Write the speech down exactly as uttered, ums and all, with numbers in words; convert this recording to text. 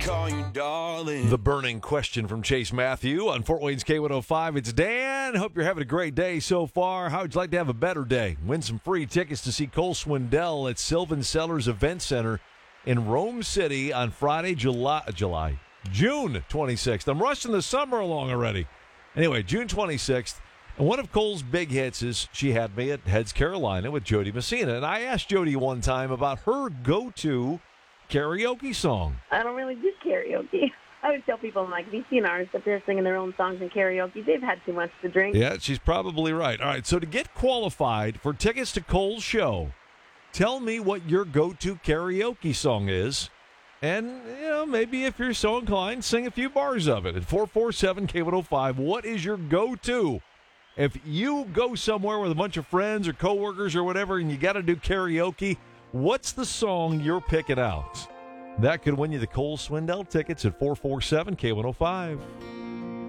call you darling. The burning question from Chase Matthew on Fort Wayne's K one oh five. It's Dan. Hope you're having a great day so far. How would you like to have a better day? Win some free tickets to see Cole Swindell at Sylvan Sellers Event Center in Rome City on Friday, July, July, June twenty-sixth. I'm rushing the summer along already. Anyway, June twenty-sixth. And one of Cole's big hits is She Had Me at Heads Carolina with Jody Messina. And I asked Jody one time about her go-to karaoke song. I don't really do karaoke. I would tell people, I'm like, if you see an artist up there singing their own songs in karaoke, they've had too much to drink. Yeah, she's probably right. All right, so to get qualified for tickets to Cole's show, tell me what your go-to karaoke song is. And, you know, maybe if you're so inclined, sing a few bars of it. At four four seven K one oh five, what is your go-to? If you go somewhere with a bunch of friends or coworkers or whatever and you got to do karaoke, what's the song you're picking out? That could win you the Cole Swindell tickets at four four seven K one oh five.